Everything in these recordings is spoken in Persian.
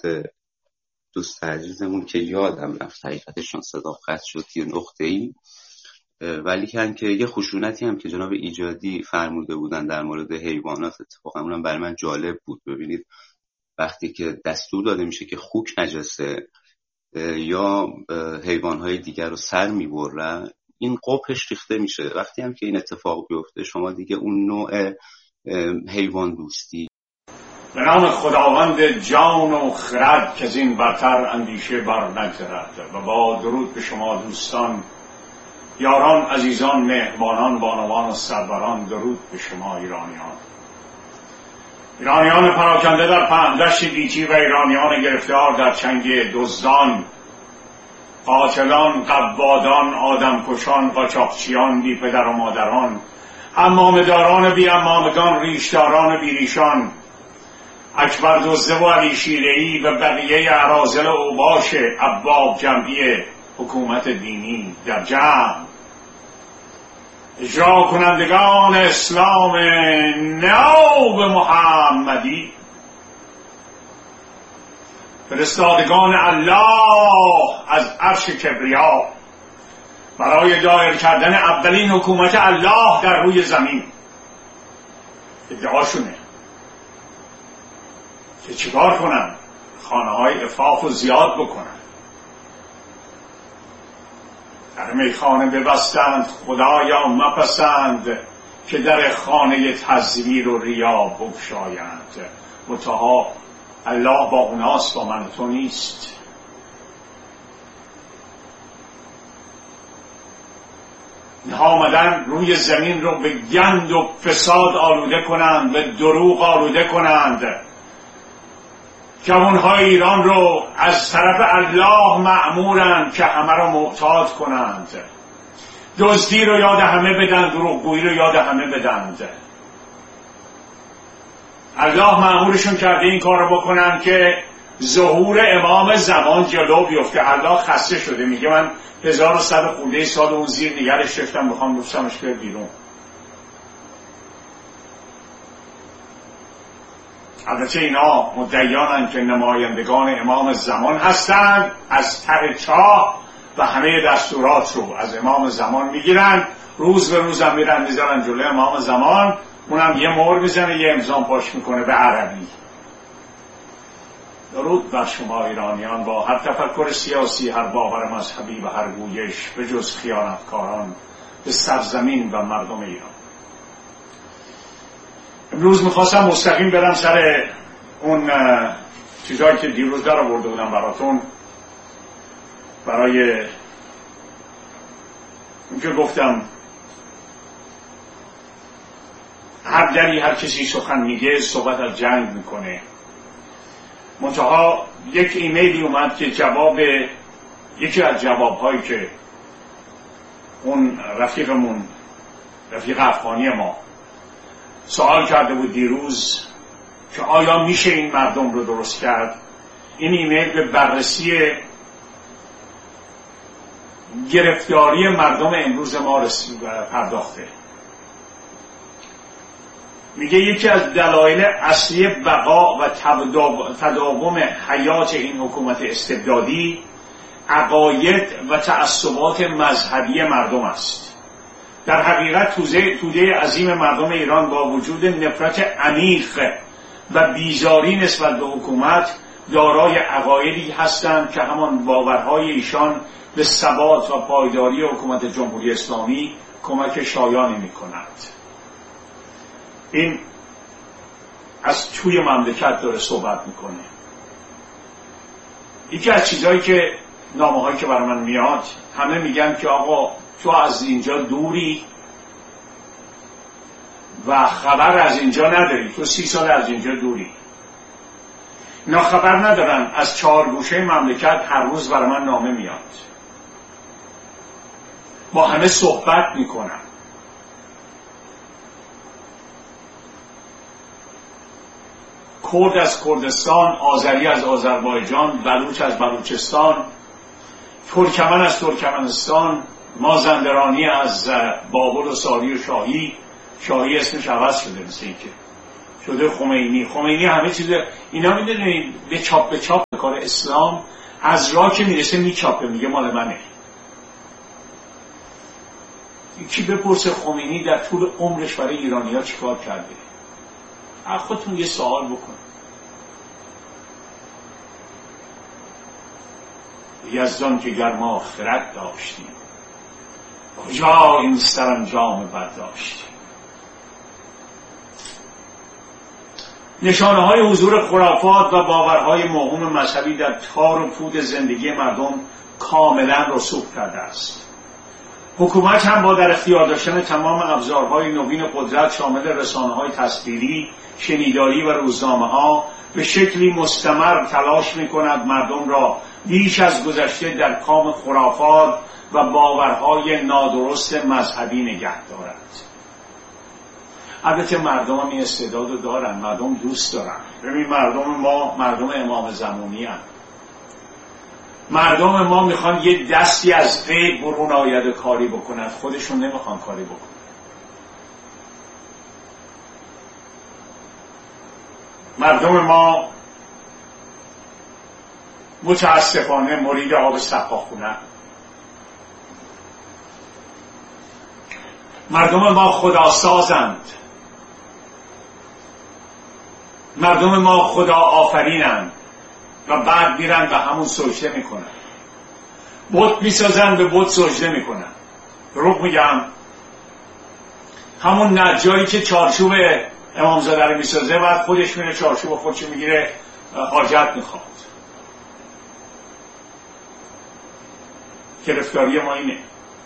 دوست عزیزمون که یادم رفت حقیقتشون صدا قطع شد یه نقطه‌ای، ولی که یه خشونتی هم که جناب ایجادی فرموده بودن در مورد حیوانات اتفاقا اونم برای من جالب بود. ببینید وقتی که دستور داده میشه که خوک نجسه یا حیوانهای دیگر رو سر میبرن، این قبحش ریخته میشه. وقتی هم که این اتفاق بیفته شما دیگه اون نوع حیوان دوستی. به نام خداوند جان و خرد که از این برتر اندیشه بر نگذرد. و با درود به شما دوستان، یاران، عزیزان، مهربانان، بانوان و سروران، درود به شما ایرانیان پراکنده در پهندشت گیتی و ایرانیان گرفتار در چنگ دزدان، قاتلان، قبادان، آدمکشان، قاچاقچیان، بی پدر و مادران، حمامداران بی حمامگان، ریشداران بی ریشان، اکبر دزده و علی شیره‌ای و بقیه اراذل اوباش ابواب جمعی حکومت دینی در جمع، اجرا کنندگان اسلام ناب محمدی، فرستادگان الله از عرش کبریا برای دایر کردن اولین حکومت الله در روی زمین. ادعاشونه که چیکار کنن؟ خانه های عفاف رو زیاد بکنن، در میخانه ببستند، خدایا مپسند که در خانه تزویر و ریا بگشایند. منتها الله با اوناست، با من و تو نیست. اینها آمدن روی زمین رو به گند و فساد آلوده کنند، به دروغ آلوده کنند، جوانهای ایران رو از طرف الله مأمورند که همه رو معتاد کنند، دزدی رو یاد همه بدن، دروغگویی رو یاد همه بدند. الله مأمورشون کرده این کار رو بکنن که ظهور امام زمان جلو بیفته. الله خسته شده، میگه من 1100 خورده سال اون زیر نگرش شفتم، میخوام بفرستمش که بیرون. البته اینا مدعیانن که نمایندگان امام زمان هستند، از ته چاه و همه دستورات رو از امام زمان میگیرن، روز به روز هم میرن میذارن جلوی امام زمان، اونم یه مهر میزنه، یه امضا پاش میکنه به عربی. درود بر شما ایرانیان، با هر تفکر سیاسی، هر باور مذهبی و هر گویش به جز خیانتکاران به سرزمین و مردم ایران. امروز میخواستم مستقیم برم سر اون چیزایی که دیروز در آورده بودم براتون، برای اینکه گفتم هر دری هر کسی سخن میگه صحبت از جنگ میکنه. منتها یک ایمیلی اومد که جواب یکی از جوابهایی که اون رفیق افغانی ما سوال کرده بود دیروز که آیا میشه این مردم رو درست کرد، این ایمیل به بررسی گرفتاری مردم امروز ما پرداخته. میگه یکی از دلایل اصلی بقا و تداوم حیات این حکومت استبدادی عقاید و تعصبات مذهبی مردم است. در حقیقت توده عظیم مردم ایران با وجود نفرت عمیق و بیزاری نسبت به حکومت دارای عقایدی هستند که همان باورهای ایشان به ثبات و پایداری حکومت جمهوری اسلامی کمک شایانی می‌کند. این از توی مملکت داره صحبت میکنه. یکی از چیزهایی که نامه‌هایی که برای من میاد، همه میگن که آقا تو از اینجا دوری و خبر از اینجا نداری، تو 30 سال از اینجا دوری. اینا خبر ندارن از 4 گوشه مملکت هر روز برای من نامه میاد، با همه صحبت میکنن. کرد از کردستان، آذری از آذربایجان، بلوچ از بلوچستان، ترکمن از ترکمنستان، مازندرانی از بابل و ساری و شاهی اسمش عوض شده، مثل این که شده خمینی همه چیز. اینا میدونید به چاپ کار اسلام از راه که میرسه میچاپه، میگه مال منه. یکی بپرسه خمینی در طول عمرش برای ایرانی‌ها چیکار کرده؟ خودتون یه سوال بکن. یزدان که گر ما خرد داشتیم، کجا این سرانجام بد داشتیم؟ نشانه های حضور خرافات و باورهای موهوم مذهبی در تار و پود زندگی مردم کاملا رسوخ کرده است. حکومت هم با در اختیار داشتن تمام ابزارهای نوین قدرت شامل رسانه‌های تصویری، شنیداری و روزنامه‌ها به شکلی مستمر تلاش می‌کند مردم را بیش از گذشته در کام خرافات و باورهای نادرست مذهبی نگه دارد. البته مردم هم این استعداد رو دارن، مردم دوست دارن. ببین مردم ما مردم امام زمانی هم. مردم ما میخوان یه دستی از غیب برون آید کاری بکنن، خودشون نمیخوان کاری بکنن. مردم ما متاسفانه مرید آب سقاخونه. مردم ما خداسازند. مردم ما خدا آفرینند و بعد میرن به همون سجده میکنن. بت میسازن، به بت سجده میکنن. رو میگم همون نجاری که چارچوب امامزاده رو میسازه بعد خودش میره چارچوب خودشو میگیره حاجت میخواد. گرفتاری ما اینه.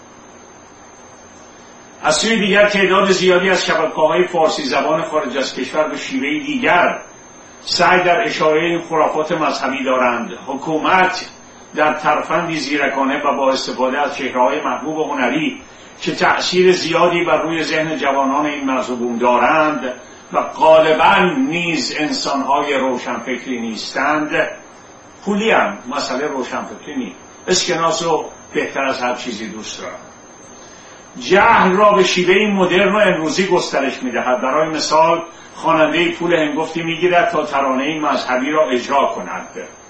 از سوی دیگر تعداد زیادی از شبکه‌های فارسی زبان خارج از کشور به شیوهی دیگر سعی در اشاره این خرافات مذهبی دارند. حکومت در ترفندی زیرکانه و با استفاده از چهره‌های محبوب و هنری که تأثیر زیادی بر روی ذهن جوانان این مرز و بوم دارند و غالباً نیز انسان‌های روشنفکری نیستند. پولی هم مسئله روشنفکری نیست. اسکناس رو بهتر از هر چیزی دوست دارم. جهل را به شیوه مدرن و امروزی گسترش می‌دهد. برای مثال خواننده پول هنگفتی می‌گیرد تا ترانه مذهبی را اجرا کند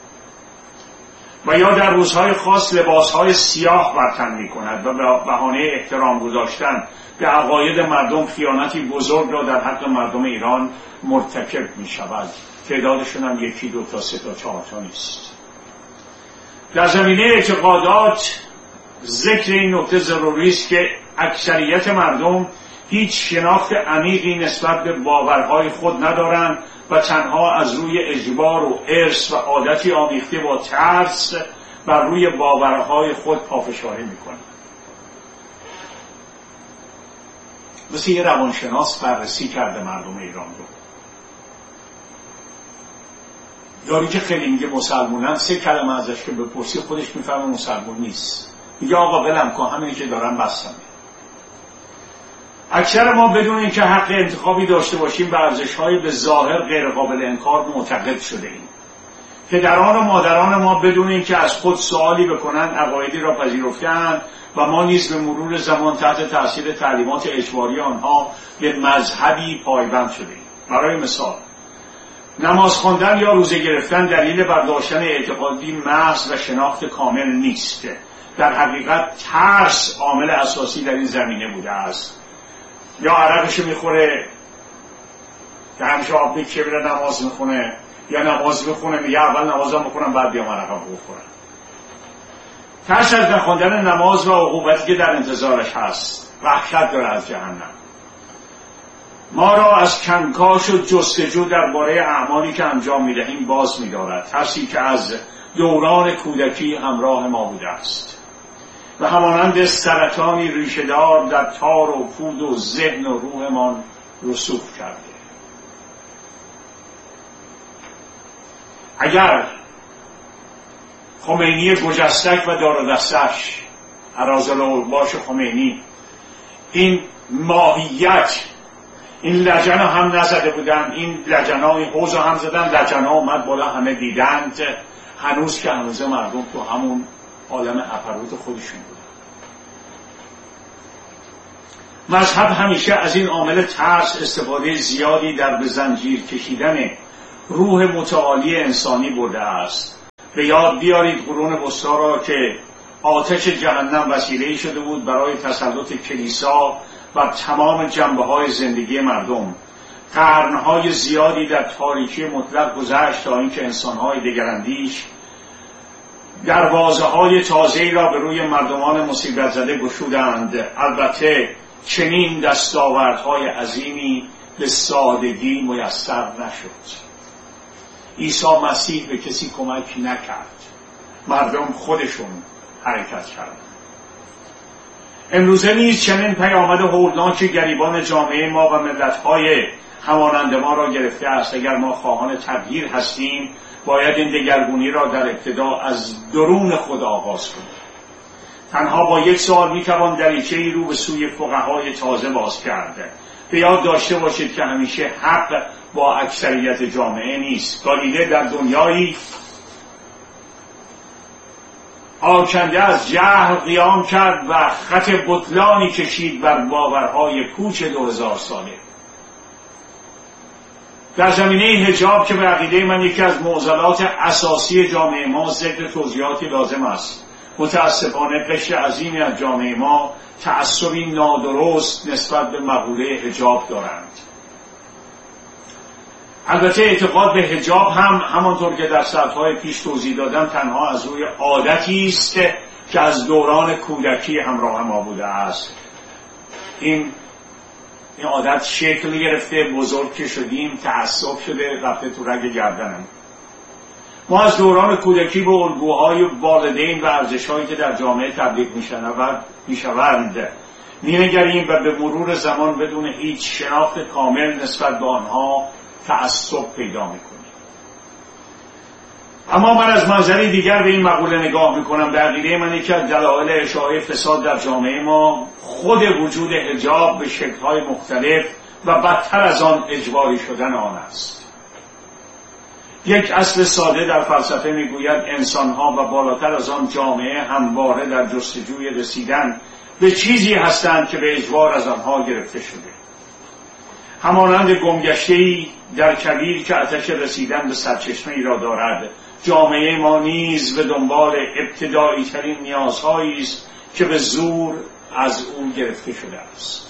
و یا در روزهای خاص لباسهای سیاه بر تن می‌کند و به بهانه احترام گذاشتن به عقاید مردم خیانتی بزرگ را در حق مردم ایران مرتکب می‌شود. تعدادشون هم 1 2 تا 3 تا 4 تا نیست. در زمینه اعتقادات ذکر این نکته ضروری است که اکثریت مردم هیچ شناخت عمیقی نسبت به باورهای خود ندارند و تنها از روی اجبار و ارث و عادتی آمیخته با ترس بر روی باورهای خود پافشاری میکنند. مثل یه روانشناس بررسی کرده مردم ایران رو. یاری که خیلی میگه مسلمونن، 3 کلمه ازش که بپرسی خودش میفهمه مسلمون نیست. میگه آقا ولم کن، همینی که دارم بستمه. اکثر ما بدون اینکه حق انتخابی داشته باشیم به ارزش‌های به ظاهر غیر قابل انکار معتقد شده ایم. پدران و مادران ما بدون اینکه از خود سوالی بکنند عقایدی را پذیرفتند و ما نیز به مرور زمان تحت تاثیر تعلیمات اجباری آنها به مذهبی پایبند شده ایم. برای مثال نماز خواندن یا روزه گرفتن دلیل برداشتن اعتقادی محض و شناخت کامل نیست. در حقیقت ترس عامل اساسی در این زمینه بوده است. یا عرقشو میخوره که همیشه آب میکشه بره نماز میخونه، یا نماز میخونه میگه اول نمازم بخونم بعد بیام عرقم بخورم. ترس از نخوندن نماز و عقوبتی که در انتظارش هست. وحشت داره از جهنم. ما را از کنکاش و جستجو درباره اعمالی که انجام میدهیم باز می‌دارد. ترسی که از دوران کودکی همراه ما بوده است و همانند سرطانی ریشه‌دار در تار و پود و ذهن و روحمان رسوخ کرده. اگر خمینی گجستک و دار و دستش اراذل اورباش خمینی این ماهیت این لجن هم نزده بودن، این لجن ها این حوض هم زدن، لجن ها اومد بالا همه دیدند، هنوز که هنوز مردم تو همون عالم اپروت خودشون بودن. مذهب همیشه از این عامل ترس استفاده زیادی در به زنجیر کشیدن روح متعالی انسانی برده است به یاد بیارید قرون وسطی را که آتش جهنم وسیله‌ای شده بود برای تسلط کلیسا بر تمام جنبه‌های زندگی مردم. قرن‌های زیادی در تاریکی مطلق گذشت تا اینکه انسان‌های دگراندیش دروازه‌های تازه‌ای را به روی مردمان مصیبت زده گشودند. البته چنین دستاوردهای عظیمی به سادگی میسر نشد. عیسی مسیح به کسی کمک نکرد، مردم خودشون حرکت کردند. امروزه نیز چنین پیامد هولناک گریبان جامعه ما و ملت‌های همانند ما را گرفته است. اگر ما خواهان تغییر هستیم باید این دگرگونی را در ابتدا از درون خود آغاز کنیم. تنها با یک سوال میتوان دریچه‌ای رو به سوی فقهای تازه باز کرد. به یاد داشته باشید که همیشه حق با اکثریت جامعه نیست. گالیله در دنیایی آکنده از جهل قیام کرد و خط بطلانی کشید بر باورهای پوچ 2000 ساله. در زمینه حجاب که به عقیده من یکی از معضلات اساسی جامعه ما، ذکر توضیحاتی لازم است. متاسفانه قشر عظیمی از جامعه ما تعصبی نادرست نسبت به مقوله حجاب دارند. البته اعتقاد به حجاب هم همانطور که در سطرهای پیش توضیح دادم تنها از روی عادتی است که از دوران کودکی همراه ما بوده است. این عادت شکل گرفته، بزرگ که شدیم، تعصب شده، رفته تو رگ گردنم. ما از دوران کودکی به الگوهای والدین و ارزش‌هایی که در جامعه تبلیغ می‌شوند می‌نگریم و به مرور زمان بدون هیچ شناخت کامل نسبت به آنها تعصب پیدا می‌کنیم. اما من از منظری دیگر به این مقوله نگاه می‌کنم. به عقیده من یکی از دلایل اشاعه فساد در جامعه ما خود وجود حجاب به شکل‌های مختلف و بدتر از آن اجباری شدن آن است. یک اصل ساده در فلسفه میگوید انسان‌ها و بالاتر از آن جامعه همواره در جستجوی رسیدن به چیزی هستند که به اجبار از آنها گرفته شده. همانند گمگشته‌ای در کویر که آتش رسیدن به سرچشمه‌ای را دارد، جامعه ما نیز به دنبال ابتدایی ترین نیازهایی است که به زور از او گرفته شده است.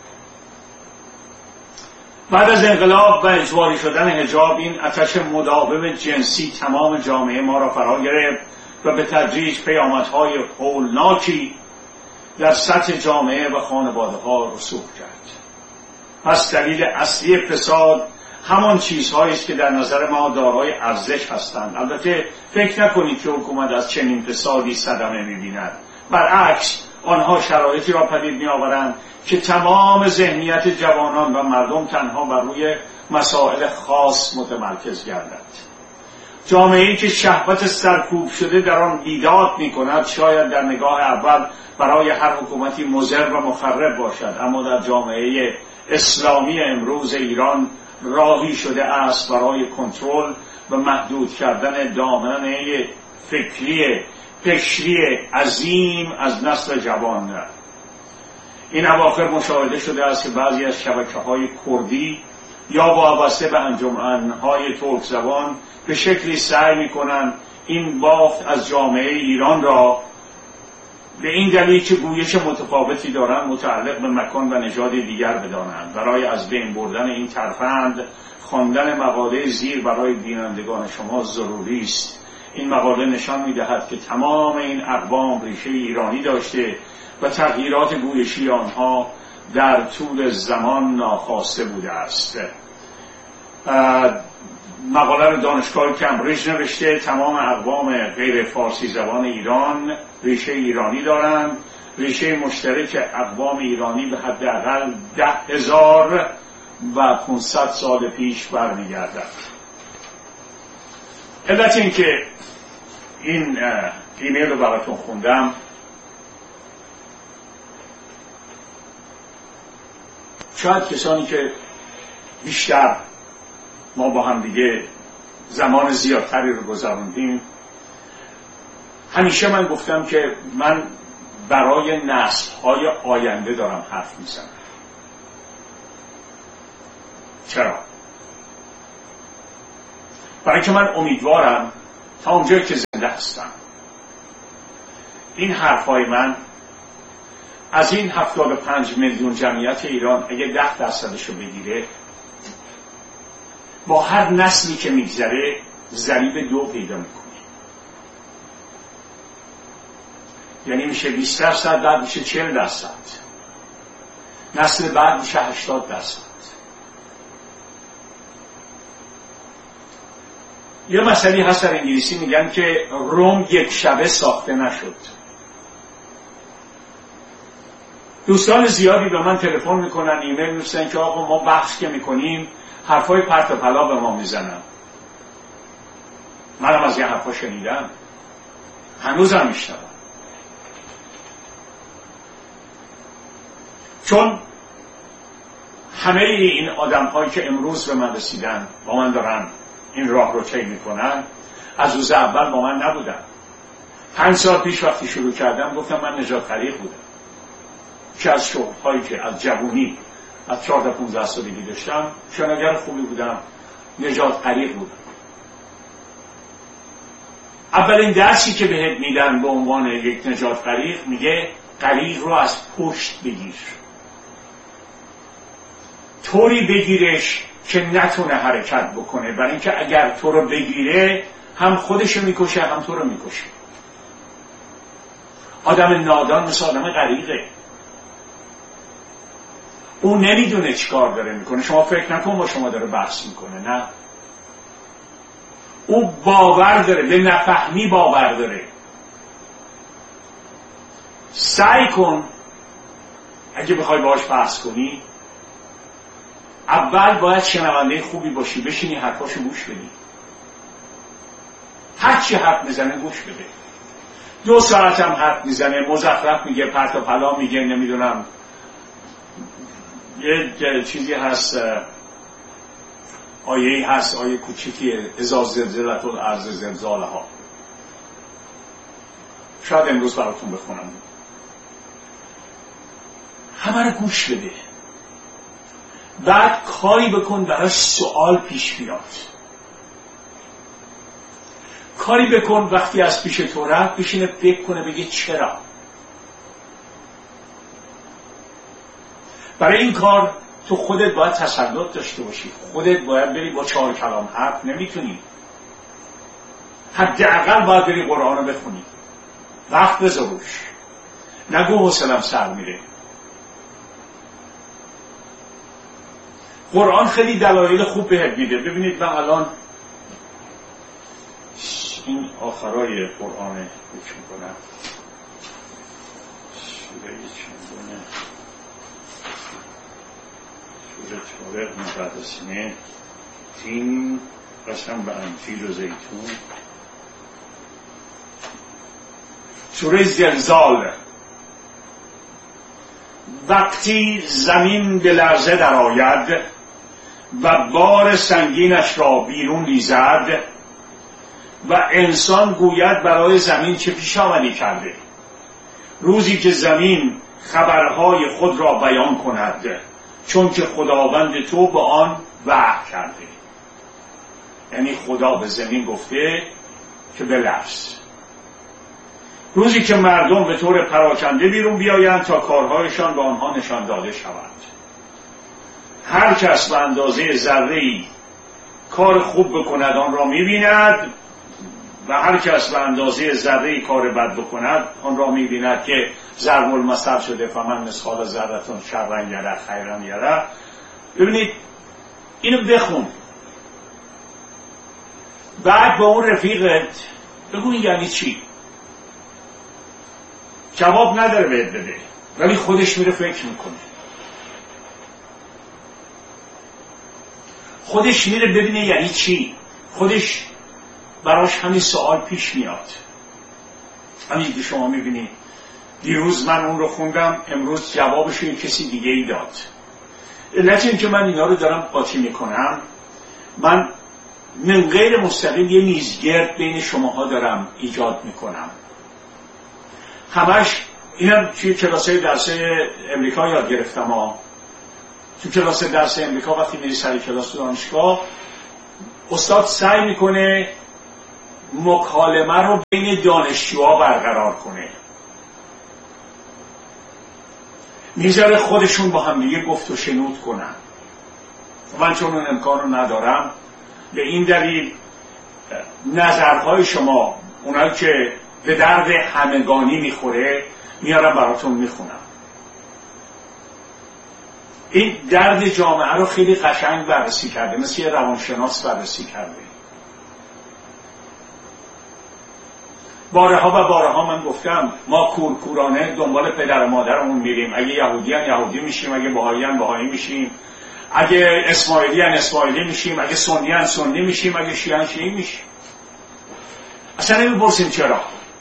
بعد از انقلاب و اجباری شدن حجاب، این آتش مداوم جنسی تمام جامعه ما را فرا گرفت و به تدریج پیامدهای هولناکی در سطح جامعه و خانواده‌ها رسوخ کرد. پس دلیل اصلی فساد همان چیزهایی است که در نظر ما دارای ارزش هستند. البته فکر نکنید که حکومت از چنین فسادی صدمه می‌بیند. برعکس آنها شرایطی را پدید می‌آورند که تمام ذهنیت جوانان و مردم تنها بر روی مسائل خاص متمرکز گردد. جامعه‌ای که شهوت سرکوب شده در آن بیداد می‌کند شاید در نگاه اول برای هر حکومتی مضر و مخرب باشد، اما در جامعه اسلامی امروز ایران راهی شده است برای کنترل و محدود کردن دامنه فکری قشری عظیم از نسل جوان. این اواخر مشاهده شده است که بعضی از شبکه‌های کردی یا وابسته به انجمن‌های ترک زبان به شکلی سعی می‌کنند این بافت از جامعه ایران را به این دلیل که گویش متفاوتی دارند متعلق به مکان و نژاد دیگر بدانند. برای از بین بردن این ترفند خواندن مقاله زیر برای بینندگان شما ضروری است. این مقاله نشان می‌دهد که تمام این اقوام ریشه ایرانی داشته و تغییرات گویشی آنها در طول زمان ناخواسته بوده است. مقاله رو دانشگاه کمبریج نوشته. تمام اقوام غیر فارسی زبان ایران ریشه ایرانی دارند. ریشه مشترک اقوام ایرانی به حداقل 10,500 سال پیش برمیگردد. علت این که این ایمیل رو براتون خوندم شاید کسانی که بیشتر ما با هم دیگه زمان زیادتری رو گذروندیم، همیشه من گفتم که من برای نسل‌های آینده دارم حرف میزنم. چرا؟ برای که من امیدوارم تا اونجایی که هستم. این حرفای من از این 75 میلیون جمعیت ایران اگه 10% رو بگیره، با هر نسلی که میگذره ضریب 2 پیدا میکنه. یعنی میشه 20%، بعد میشه 40%، نسل بعد میشه 80%. یه مسئله هست در انگلیسی میگن که روم یک شبه ساخته نشد. دوستان زیادی به من تلفن میکنن، ایمیل می‌نویسن که آقا ما بحث که میکنیم حرفای پرت و پلا به ما میزنن. منم از یه حرفا شنیدم، هنوزم میشنوم. چون همه این آدم هایی که امروز به من رسیدن، با من دارن این راه رو طی میکنن، از روز اول با من نبودن. 5 سال پیش وقتی شروع کردم گفتم من نجات طریق بودم که از شغل‌هایی که از جوانی از 14-15 سالگی داشتم شناگر خوبی بودم، نجات طریق بودم. اولین درسی که بهت میدن به عنوان یک نجات طریق میگه طریق رو از پشت بگیر، طوری بگیرش که نتونه حرکت بکنه، برای اینکه اگر تو رو بگیره هم خودشو میکشه هم تو رو میکشه. آدم نادان مثل آدم غریقه، اون نمیدونه چیکار داره میکنه. شما فکر نکن با شما داره بحث میکنه، نه، او باور داره، به نفهمی باور داره. سعی کن اگه بخوای باهاش بحث کنی، اول باید شنونده خوبی باشی، بشینی حرفاشو گوش بدی، هر چی حرف میزنه گوش بده. 2 ساعت هم حرف میزنه، مزخرف میگه، پرت و پلا میگه، نمیدونم یه چیزی هست، آیه‌ای هست، آیه کوچیکیه، اذا زلزلت الارض زلزالها، شاید امروز براتون بخونم. همه رو گوش بده، بعد کاری بکن براش سوال پیش بیاد. کاری بکن وقتی از پیش تو رفت بشینه فکر کنه بگه چرا. برای این کار تو خودت باید تسلط داشته باشی، خودت باید بری با 4 کلام حرف نمیتونی، حداقل باید بری قرآن رو بخونی، وقت بذاروش، نگو حوصله‌ام سر میره. قرآن خیلی دلایل خوب بهت میده. ببینید من الان این آخرای قرآن گوش میکنم، سوره چندونه، سوره طارق مقدسینه، تین، قسم به انجیل و زیتون، سوره زلزال. وقتی زمین به لرزه در آید و بار سنگینش را بیرون ریزد و انسان گوید برای زمین چه پیش آمدی کرده، روزی که زمین خبرهای خود را بیان کند، چون که خداوند تو به آن وحی کرده. یعنی خدا به زمین گفته که بلرز. روزی که مردم به طور پراکنده بیرون بیایند تا کارهایشان به آنها نشان داده شود. هر کس به اندازه ذره‌ای کار خوب بکند آن را می‌بیند و هر کس به اندازه ذره‌ای کار بد بکند آن را می‌بیند که ضرب المثل شده فمن مثقال ذره شرا یره خیرا یره. ببینید اینو بخون، بعد با اون رفیقت بگو یعنی چی. جواب نداره بهت بده، ولی خودش میره فکر میکنه، خودش میره ببینه یعنی چی، خودش براش همین سوال پیش میاد. همین که شما میبینید دیروز من اون رو خوندم، امروز جوابش یه کسی دیگه ای داد. علت این که من اینا رو دارم قاطی میکنم، من من غیر مستقیم یه میزگرد بین شماها دارم ایجاد میکنم. همش اینم توی کلاسای درس امریکا یاد گرفتم ها. تو کلاس درس امریکا وقتی میری سر کلاس دانشگاه، استاد سعی میکنه مکالمه رو بین دانشجوها برقرار کنه، میذاره خودشون با هم دیگه گفت و شنود کنن. من چون اون امکان رو ندارم، به این دلیل نظرهای شما، اونایی که به درد همگانی میخوره، میارم براتون میخونم. این درد جامعه رو خیلی قشنگ بررسی کرده، مثل یه روانشناس بررسی کرده. بارها و بارها من گفتم ما کورکورانه دنبال پدر و مادرمون میریم. اگه یهودیان یهودی میشیم، اگه بهاییان بهایی میشیم، اگه اسماعیلیان اسماعیلی میشیم، اگه سنیان سنی میشیم، اگه شیعان شیعی میشیم. اصلا نمیپرسیم چرا.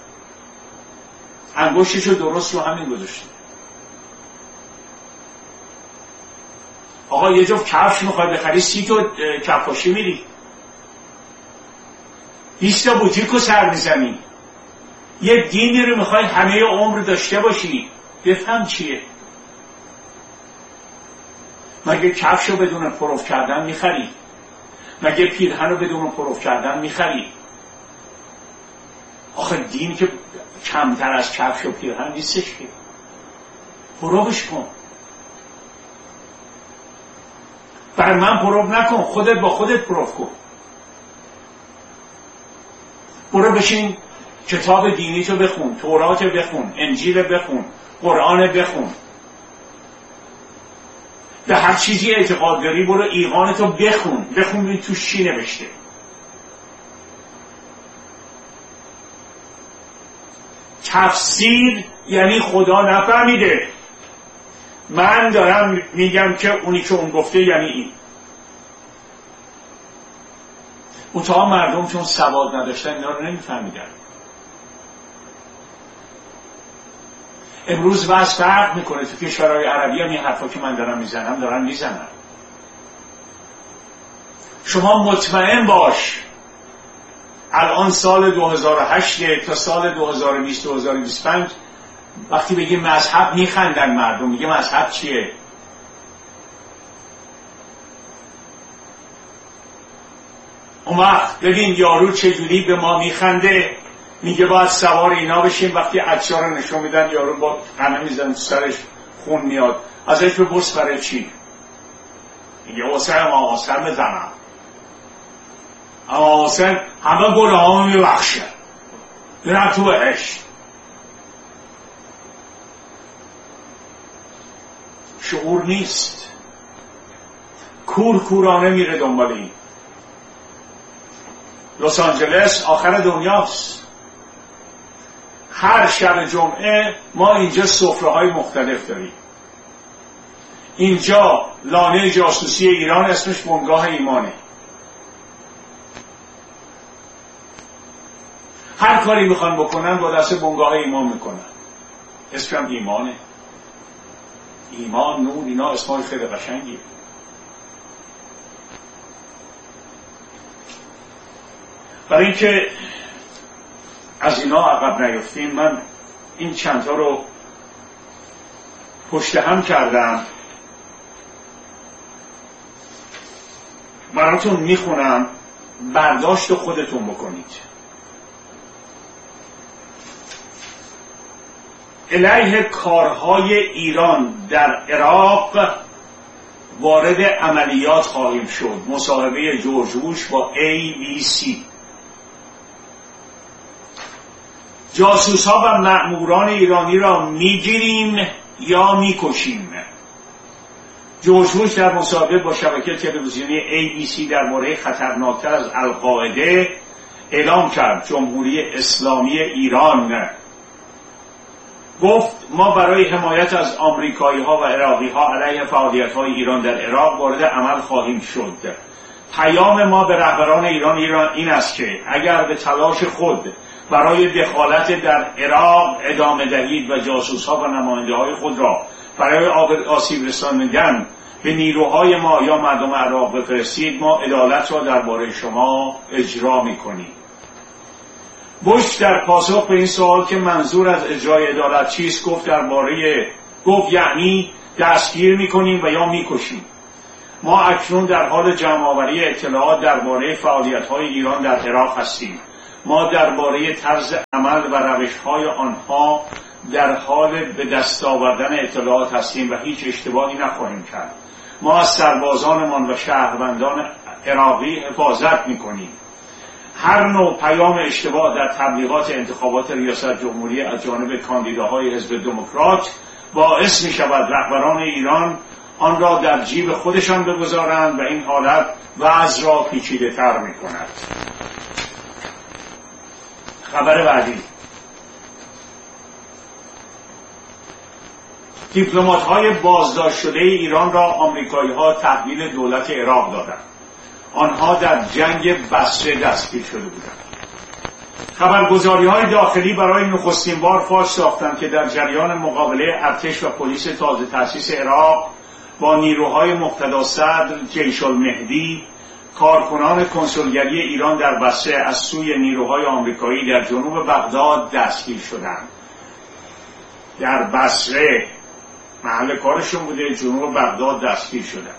انگشتشو درست رو همین گذاشتیم. آقا یه جفت کفش میخوای بخری 30 تا کفاشی میری، 20 تا بوتیکو سر میزنی. یه دینی رو میخوای همه عمر داشته باشی، بفهم چیه. مگه کفش رو بدون پروف کردن میخری؟ مگه پیرهن رو بدون پروف کردن میخری؟ آخه دین که کمتر از کفش و پیرهن نیستش که. پروفش کن. برای من پروف نکن، خودت با خودت پروف کن. برو بشین کتاب دینی تو بخون، تورات بخون، انجیل بخون، قرآن بخون. به هر چیزی اعتقاد داری برو ایقانتو بخون ببین توش چی نوشته. تفسیر یعنی خدا نفهمیده، من دارم میگم که اونی که اون گفته یعنی این. منتها مردم چون سواد نداشتن اینا رو نمیفهمیدن. امروز وضع فرق میکنه. تو کشورهای عربی هم این حرفا که من دارم میزنم دارن میزنن. شما مطمئن باش الان سال 2008 تا سال 2020-2025 وقتی بگیم مذهب میخندن مردم. میگه مذهب چیه؟ اون وقت ببین یارو چجوری به ما میخنده، میگه باید سوار اینا بشیم. وقتی عکس‌ها رو نشون میدن یارو با قمه میزنه تو سرش خون میاد. ازش بپرس برای چی؟ میگه حسین بزنم، اما حسین همه گناهامو میبخشه، برم تو بهشت. شعور نیست، کورکورانه میره دنبال این. لس آنجلس آخر دنیاست. هر شب جمعه ما اینجا سفره‌های مختلف داریم. اینجا لانه جاسوسی ایران اسمش بنگاه ایمانه. هر کاری میخوان بکنن با دست بنگاه ایمان میکنن. اسمش ایمانه. ایمان، نور، اینا اسمای خیلی قشنگیه. برای اینکه از اینا عقب نیفتیم من این چندتا رو پشت هم کردم براتون میخونم، برداشت خودتون بکنید. علیه کارهای ایران در عراق وارد عملیات خواهیم شد. مصاحبه جورج بوش با ABC. جاسوس‌ها و مأموران ایرانی را میگیریم یا میکشیم. جورج بوش در مصاحبه با شبکه تلویزیونی ABC درباره خطرناکتر از القاعده اعلام کرد جمهوری اسلامی ایران. گفت ما برای حمایت از آمریکایی‌ها و عراقی‌ها علیه فعالیت‌های ایران در عراق وارد عمل خواهیم شد. پیام ما به رهبران ایران این است که اگر به تلاش خود برای دخالت در عراق ادامه دهید و جاسوس‌ها و نماینده‌های خود را برای آسیب رساندن به نیروهای ما یا مردم عراق بفرستید، ما عدالت را درباره شما اجرا می‌کنیم. بوش در پاسخ به این سوال که منظور از اجرای عدالت چیست گفت یعنی دستگیر می‌کنیم و یا می‌کشیم. ما اکنون در حال جمع‌آوری اطلاعات درباره فعالیت‌های ایران در عراق هستیم. ما درباره طرز عمل و روش‌های آنها در حال به دست آوردن اطلاعات هستیم و هیچ اشتباهی نخواهیم کرد. ما از سربازانمان و شهروندان عراقی حفاظت می‌کنیم. هر نوع پیام اشتباه در تبلیغات انتخابات ریاست جمهوری از جانب کاندیداهای حزب دموکرات باعث می‌شود رهبران ایران آن را در جیب خودشان بگذارند و این حالت وضع را پیچیده‌تر می‌کند. خبر بعدی: دیپلمات‌های بازداشت شده ایران را آمریکایی‌ها تحویل دولت عراق دادند. آنها در جنگ بصره دستگیر شده بودند. خبرگزاری‌های داخلی برای نخستین بار فاش ساختند که در جریان مقابله ارتش و پلیس تازه تأسیس عراق با نیروهای مقتدا صدر جیش المهدی، کارکنان کنسولگری ایران در بصره از سوی نیروهای آمریکایی در جنوب بغداد دستگیر شدند. در بصره محل کارشون بوده، جنوب بغداد دستگیر شدند.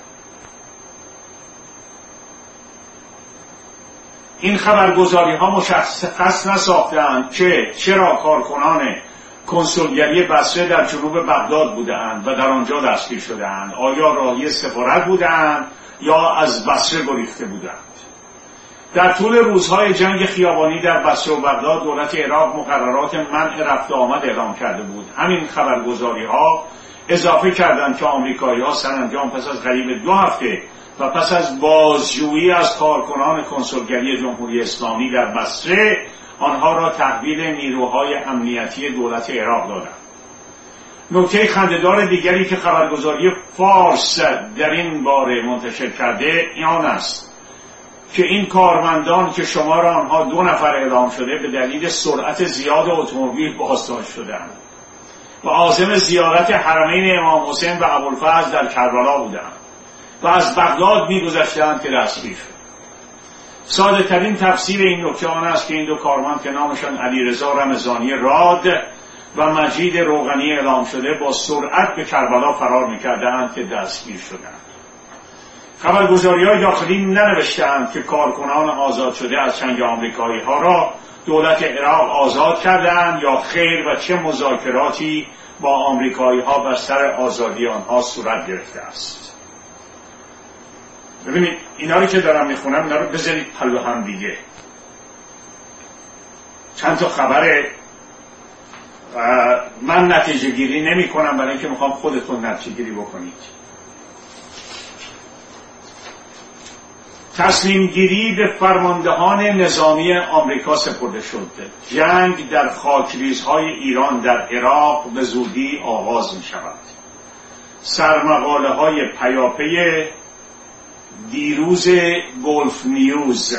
این خبرگزاری ها مشخص نساختند که چرا کارکنان کنسولگری بصره در جنوب بغداد بودند و در آنجا دستگیر شدند. آیا راهی سفارت بودند یا از بصره گریخته بودند؟ در طول روزهای جنگ خیابانی در بصره و بغداد دولت عراق مقررات منع رفت و آمد اعلام کرده بود. همین خبرگزاری ها اضافه کردند که آمریکایی ها سرانجام پس از قریب 2 هفته و پس از بازجویی از کارکنان کنسولگری جمهوری اسلامی در بصره آنها را تحویل نیروهای امنیتی دولت عراق دادند. نکته خنده‌دار دیگری که خبرگزاری فارس در این باره منتشر کرده آن است که این کارمندان که شمار آنها 2 نفر اعلام شده به دلیل سرعت زیاد اتومبیل بازداشت شدند و عازم زیارت حرمین امام حسین و ابوالفضل در کربلا بودند و از بغداد می‌گذشتند که دستگیر شد. ساده ترین تفسیر این نکته آن است که این 2 کارمند که نامشان علیرضا رمضانی راد و مجید روغنی اعلام شده با سرعت به کربلا فرار می‌کردند که دستگیر شدند. خبرگزاری‌های داخلی ننوشتند که کارکنان آزاد شده از چنگ آمریکایی‌ها را دولت عراق آزاد کردند یا خیر و چه مذاکراتی با آمریکایی‌ها بر سر آزادی آنها صورت گرفته است. ببینید اینا رو که دارم میخونم اینا رو بذارید پلو هم دیگه. چند تا خبره من نتیجه گیری نمی کنم برای اینکه میخوام خودتون نتیجه گیری بکنید. تصمیم گیری به فرماندهان نظامی آمریکا سپرده شد. جنگ در خاکریزهای ایران در عراق به زودی آغاز می شود. سرمقاله های پیاپی دیروز گلف نیوز.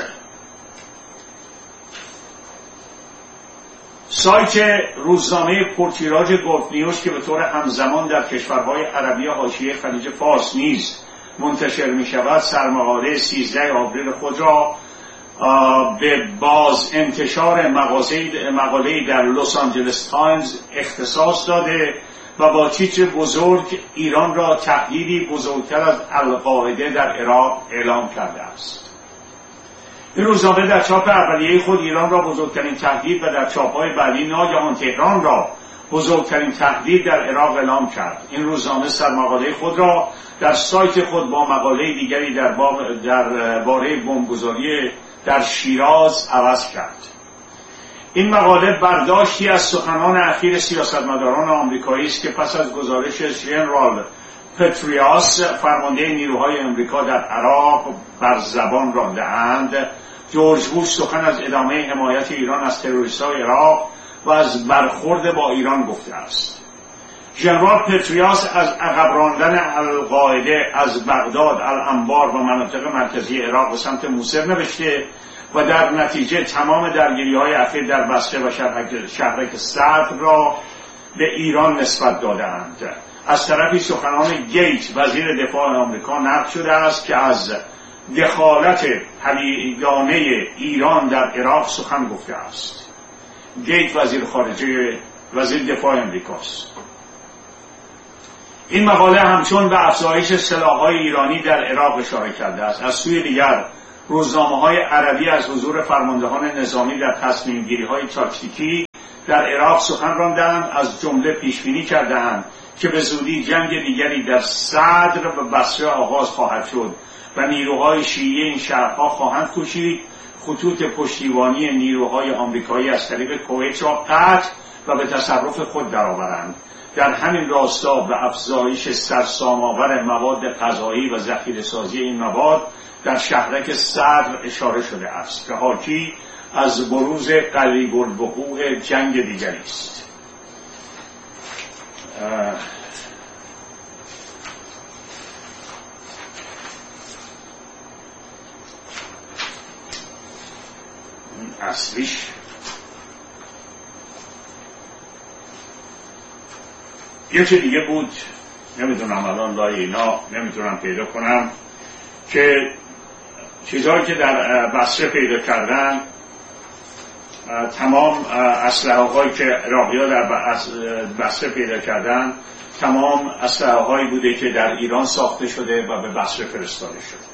سایت روزنامه پرتیراژ گلف نیوز که به طور همزمان در کشورهای عربی حاشیه خلیج فارس نیز منتشر می شود سرمقاله 13 آوریل خود را به باز انتشار مقاله‌ای در لس آنجلس تایمز اختصاص داده و با تیتر بزرگ ایران را تهدیدی بزرگتر از القاعده در عراق اعلام کرده است. این روزنامه در چاپ اولیه خود ایران را بزرگترین تهدید و در چاپ‌های بعدی ناگهان تهران را بزرگترین تهدید در عراق اعلام کرد. این روزنامه سرمقاله خود را در سایت خود با مقاله دیگری درباره بمبگذاری در شیراز عوض کرد. این مقاله برداشتی از سخنان اخیر سیاستمداران آمریکایی است که پس از گزارش ژنرال پتریاس فرمانده نیروهای آمریکا در عراق بر زبان رانده‌اند. جورج بوش سخن از ادامه حمایت ایران از تروریست‌های عراق و از برخورد با ایران گفته است. ژنرال پتریاس از عقب راندن القاعده از بغداد، الانبار و مناطق مرکزی عراق به سمت موصل نوشته و در نتیجه تمام درگیری‌های اخیر در بصره و شهرک صدر را به ایران نسبت داده‌اند. از طرفی سخنان گیت وزیر دفاع آمریکا نقل شده است که از دخالت پلیدانه ایران در عراق سخن گفته است. گیت وزیر دفاع آمریکاست. این مقاله همچون به افزایش سلاح‌های ایرانی در عراق اشاره کرده است. از سوی دیگر روزنامه‌های عربی از حضور فرماندهان نظامی در تصمیم‌گیری‌های تاکتیکی در عراق سخن راندند، از جمله پیشبینی کردند که به زودی جنگ دیگری در صدر و بصره آغاز خواهد شد و نیروهای شیعی این شهرها خواهند کوشید خطوط پشتیبانی نیروهای آمریکایی از طریق کویت را قطع و به تصرف خود درآورند. در همین راستا به افزایش سرسام‌آور مواد غذایی و ذخیره‌سازی این مواد در شهرک صدر اشاره شده است که حاکی از بروز قریب الوقوع جنگ دیگری است. اصلیش یه چه دیگه بود، نمیدونم الان لای اینا نمیتونم پیدا کنم، که چیزهایی که در بصره پیدا کردن تمام اسلحه هایی که عراقی ها در بصره پیدا کردن تمام اسلحه هایی بوده که در ایران ساخته شده و به بصره فرستاده شده.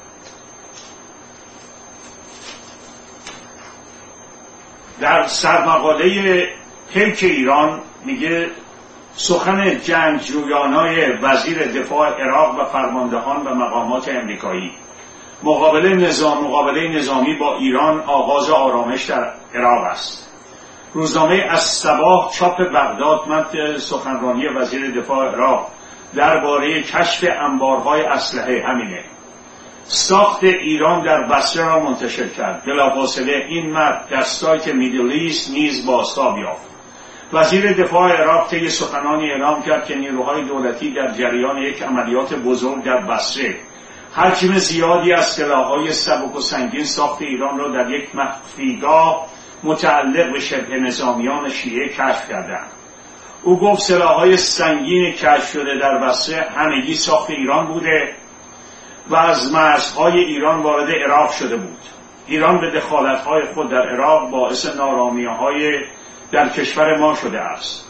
در سرمقاله پیک ایران میگه سخن جنگجویانای وزیر دفاع عراق و فرماندهان و مقامات امریکایی مقابله نظامی با ایران آغاز آرامش در عراق است. روزنامه الصباح چاپ بغداد متن سخنرانی وزیر دفاع عراق درباره کشف انبارهای اسلحه همینه. ساخت ایران در بصره را منتشر کرد. بلافاصله این متن در سایت میدل ایست نیز بازتاب یافت. وزیر دفاع عراق طی سخنانی اعلام کرد که نیروهای دولتی در جریان یک عملیات بزرگ در بصره حجم زیادی از سلاح‌های سبک و سنگین ساخت ایران را در یک مخفیگاه متعلق به شبه نظامیان شیعه کشف کردند. او گفت سلاح‌های سنگین کشف شده در بصره همگی ساخت ایران بوده و از مرزهای ایران وارد عراق شده بود. ایران به دخالت‌های خود در عراق باعث نارامی‌های در کشور ما شده است.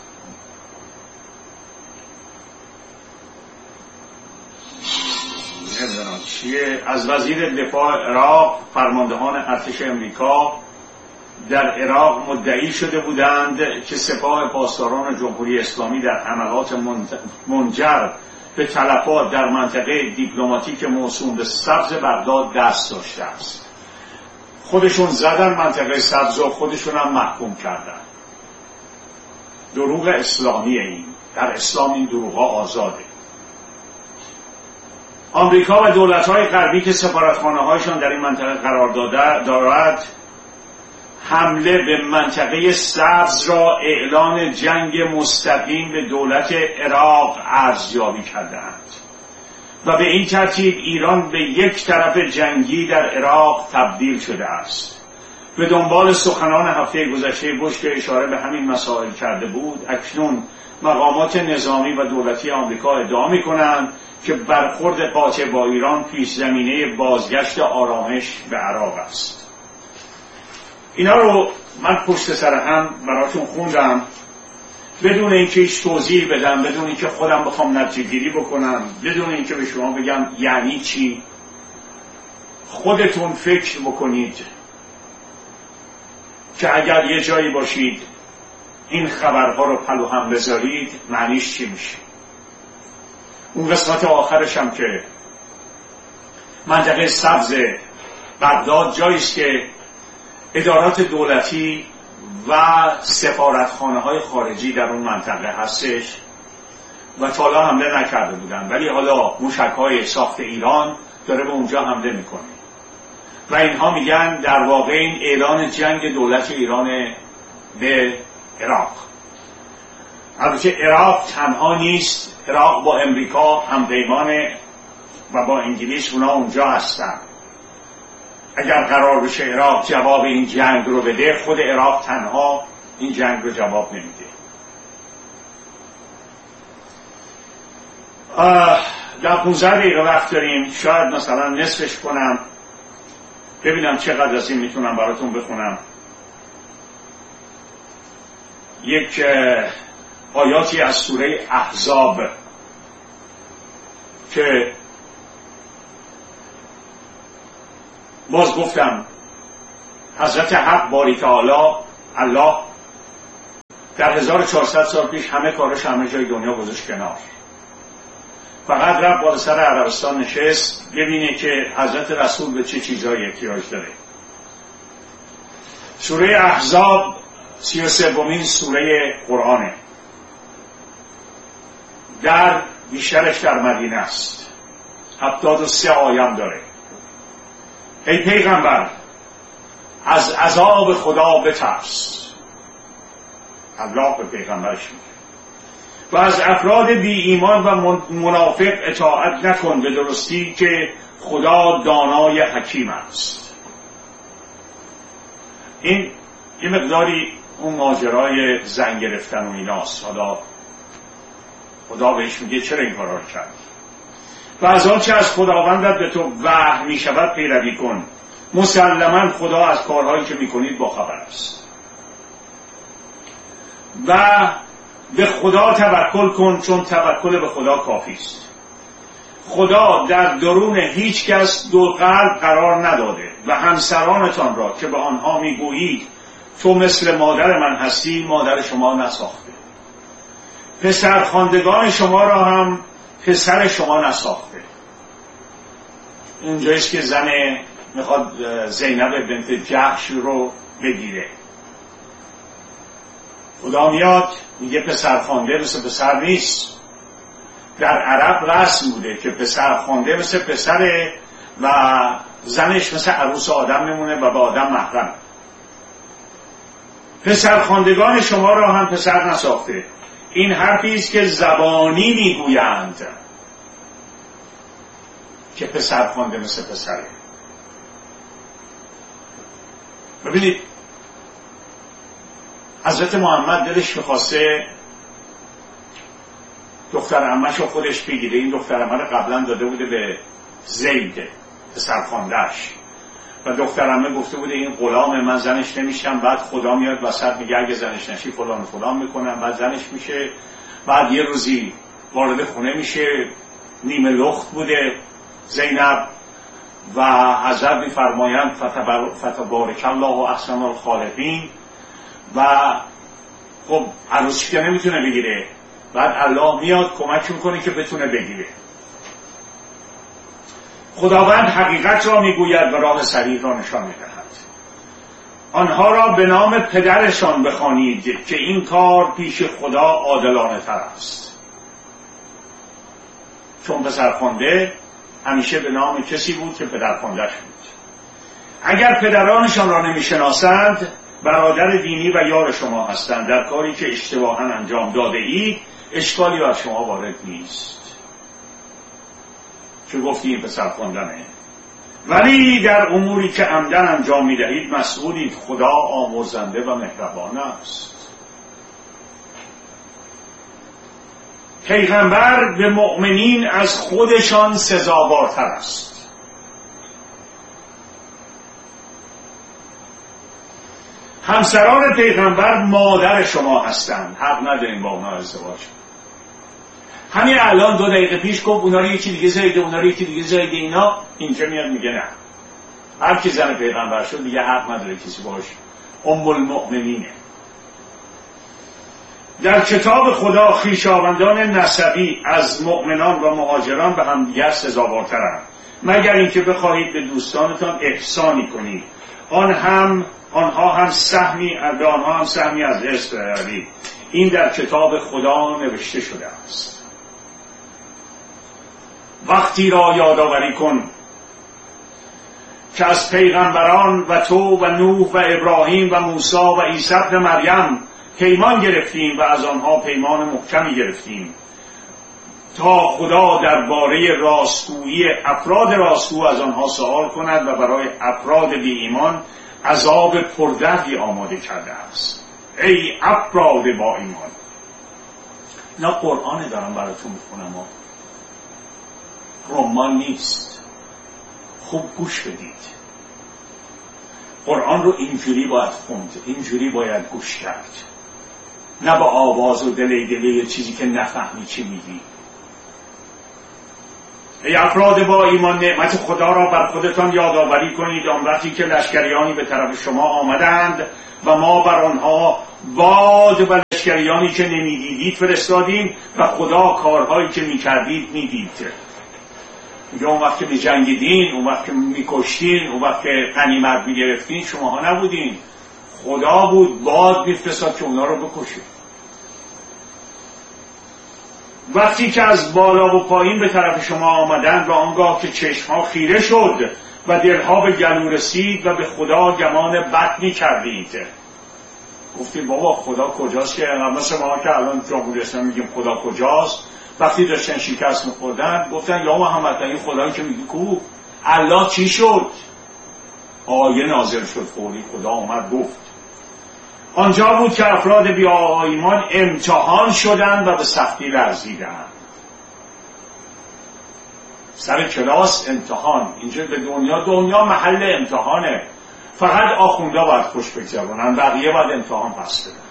نمیدونم چیه. از وزیر دفاع عراق فرماندهان ارتش امریکا در عراق مدعی شده بودند که سپاه پاسداران جمهوری اسلامی در حملات منجر به تلفات در منطقه دیپلماتیک موسوم به سبز بغداد دست داشته است. خودشون زدن منطقه سبز و خودشون هم محکوم کردن. دروغ اسلامی این. در اسلام این دروغ‌ها آزاده. آمریکا و دولت‌های غربی که سفارتخانه‌هایشان در این منطقه قرار دارد حمله به منطقه سبز را اعلان جنگ مستقیم به دولت عراق ارزیابی کردند و به این ترتیب ایران به یک طرف جنگی در عراق تبدیل شده است. به دنبال سخنان هفته گذشته بوش که اشاره به همین مسائل کرده بود، اکنون مقامات نظامی و دولتی آمریکا ادعا می‌کنند که برخورد قاطع با ایران پیش زمینه بازگشت آرامش به عراق است. اینا رو من پشت سر هم براتون خوندم بدون اینکه هیچ توضیح بدم، بدون اینکه خودم بخوام نتیجه گیری بکنم، بدون اینکه به شما بگم یعنی چی. خودتون فکر بکنید که اگر یه جایی باشید این خبرها رو پلو هم بذارید معنیش چی میشه. اون قسمت آخرش هم که منطقه سبز بغداد جاییست که ادارات دولتی و سفارتخانه‌های خارجی در اون منطقه هستش و تا حالا حمله نکرده بودن، ولی حالا موشک‌های ساخت ایران داره به اونجا حمله میکنه و اینها میگن در واقع این اعلان جنگ دولت ایران به عراق. البته عراق تنها نیست، عراق با امریکا هم پیمانه و با انگلیس اونا اونجا هستن. اگر قرار بشه عراق جواب این جنگ رو بده، خود عراق تنها این جنگ رو جواب نمیده. در 15 دقیقه وقت داریم، شاید مثلا نصفش کنم ببینم چقدر از این میتونم براتون بخونم. یک آیاتی از سوره احزاب که باز گفتم حضرت حق باری تعالی الله در 1400 سال پیش همه کارش همه جای دنیا گذاشت کنار، فقط رفت بالا سر عربستان نشست ببینه که حضرت رسول به چه چیزهایی احتیاج داره. سوره احزاب 33مین سوره قرآنه، در بیشترش در مدینه است، 73 آیه داره. ای پیغمبر از عذاب خدا بترس، الله به پیغمبرش میگه، و از افراد بی ایمان و منافق اطاعت نکن به درستی که خدا دانای حکیم است. این یه مقداری اون ماجرای زن گرفتن و ایناست. حالا خدا بهش میگه چرا این کارا رو کردی؟ و از آنچه از خداوندت به تو وحی می شود پیروی کن، مسلما خدا از کارهایی که میکنید با خبر است. و به خدا توکل کن، چون توکل به خدا کافی است. خدا در درون هیچ کس دو قلب قرار نداده و همسرانتان را که به آنها میگویید تو مثل مادر من هستی مادر شما نساخته، پسرخواندگان شما را هم پسر شما نساخته. اینجاییست که زن میخواد زینب بنت جحش رو بگیره. خدا میاد میگه پسرخوانده مثل پسر نیست. در عرب رسم بوده که پسرخوانده مثل پسره و زنش مثل عروس آدم میمونه و به آدم محرم. پسرخواندگان شما را هم پسر نساخته. این حرفی است که زبانی میگویند که پسرخوانده مثل پسره. ببینید حضرت محمد دلش میخواسته دختر عمه‌ش رو خودش بگیره. این دختر عمه رو قبلا داده بوده به زید پسرخوانده‌اش و دختر عمه گفته بوده این غلام من، زنش نمیشم. بعد خدا میاد وسط میگه اگه زنش نشی فلان و فلان میکنم. بعد زنش میشه. بعد یه روزی وارد خونه میشه، نیمه لخت بوده زینب و حضرت میفرمایند فتبارک الله احسن الخالقین و خب عروسش که نمیتونه بگیره. بعد الله میاد کمک میکنه که بتونه بگیره. خداوند حقیقت را میگوید و راه صحیح را نشان میدهد. آنها را به نام پدرشان بخوانید که این کار پیش خدا عادلانه تر است. چون پسرخوانده همیشه به نام کسی بود که پدرخوانده‌اش بود. اگر پدرانشان را نمیشناسند برادر دینی و یار شما هستند. در کاری که اشتباها انجام داده اید اشکالی بر شما وارد نیست. چه گفتی این پسر خواندنه؟ ولی در اموری که عمدن انجام میدهید مسئولید. خدا آمرزنده و مهربان است. پیغمبر به مؤمنین از خودشان سزاوارتر است. همسران پیغمبر مادر شما هستند. حق نداریم با اونا ازدواج. همین الان 2 دقیقه پیش گفت اونا رو یکی دیگه زایده، اونا رو یکی دیگه زایده. اینا اینجا میاد میگه نه، هر کی زن پیغمبر شد دیگه حق نداره کسی باش ام المؤمنینه. در کتاب خدا خویشاوندان نسبی از مؤمنان و مهاجران به هم دیگر سزاوارترند، مگر اینکه بخواهید به دوستانتان احسانی کنید. آنها هم سهمی از رزق دارید. این در کتاب خدا نوشته شده است. وقتی را یادآوری کن که از پیغمبران و تو و نوح و ابراهیم و موسی و عیسی ابن مریم پیمان گرفتیم و از آنها پیمان محکمی گرفتیم تا خدا درباره راستگویی افراد راستگو از آنها سوال کند و برای افراد بی ایمان عذاب پردردی آماده کرده است. ای افراد با ایمان. نه قرآن دارم براتون میخونم، رمان نیست. خوب گوش بدید. قرآن رو اینجوری باید خوند، اینجوری باید گوش کرد، نه با آواز و دلی چیزی که نفهمی چی میگی. ای افراد با ایمان، نعمت خدا را بر خودتان یادآوری کنید آن وقتی که لشکریانی به طرف شما آمدند و ما بر آنها باد و لشکریانی که نمیدیدید فرستادیم و خدا کارهایی که میکردید میدید. میگه اون وقت که میجنگیدین، اون وقت که میکشتین، اون وقت که غنیمت میگرفتین، شماها نبودین، خدا بود باد میفرستاد که اونا رو بکشه. وقتی که از بالا و پایین به طرف شما آمدند و آنگاه که چشمها خیره شد و دلها به گلو رسید و به خدا گمان بد می‌کردید. گفتیم بابا خدا کجاست که مثل ما که الان جمهوری اسلامی میگیم خدا کجاست. وقتی داشتن شکست می‌خوردن گفتن یا محمد این خدایی که میگی کو الله چی شد؟ آیه نازل شد، فوری خدا اومد گفت. آنجا بود که افراد بی ایمان امتحان شدند و به سختی لرزیدند. سر کلاس امتحان، اینجا به دنیا محل امتحانه. فقط آخوندا باید خوش بگذرونن، بقیه باید امتحان پس بدن.